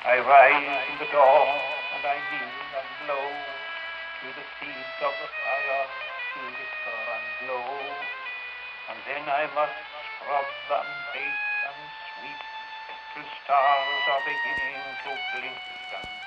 I rise in the dawn and I kneel and blow to the seeds of the fire to whisper and blow. And then I must scrub and bake and sweep till stars are beginning to blink and